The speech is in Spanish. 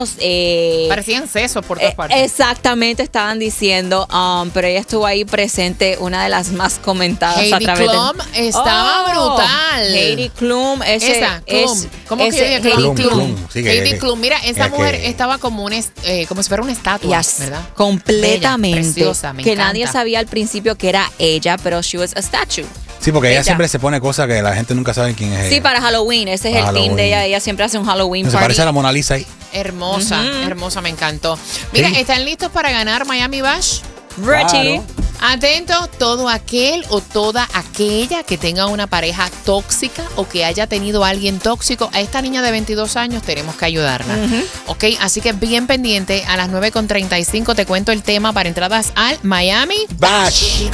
Parecían sesos por todas partes. Exactamente, estaban diciendo, pero ella estuvo ahí presente, una de las más comentadas Heidi a través Klum estaba brutal. Heidi Klum, ¿Cómo que yo dije Heidi Klum? Sí, Heidi Klum, mira, esa mujer que estaba como como si fuera una estatua, Yes, ¿verdad? completamente. Bella, preciosa, me que encanta. nadie sabía al principio que era ella, pero she was a statue. Sí, porque ella Ella. siempre se pone cosas que la gente nunca sabe quién es Sí, ella. para Halloween, ese es Para el theme de Halloween. ella. Ella siempre hace un Halloween Se party. parece a la Mona Lisa ahí. Hermosa, hermosa, me encantó. Mira, Sí. ¿están listos para ganar Miami Bash? Richie. Claro. Atentos, todo aquel o toda aquella que tenga una pareja tóxica o que haya tenido a alguien tóxico, a esta niña de 22 años tenemos que ayudarla. ¿Ok? Así que bien pendiente, a las 9:35 te cuento el tema para entradas al Miami Bash.